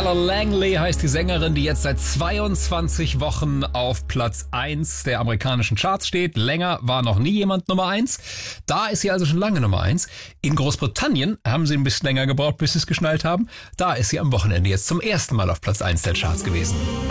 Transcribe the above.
Ella Langley heißt die Sängerin, die jetzt seit 22 Wochen auf Platz 1 der amerikanischen Charts steht. Länger war noch nie jemand Nummer 1. Da ist sie also schon lange Nummer 1. In Großbritannien haben sie ein bisschen länger gebraucht, bis sie es geschnallt haben. Da ist sie am Wochenende jetzt zum ersten Mal auf Platz 1 der Charts gewesen.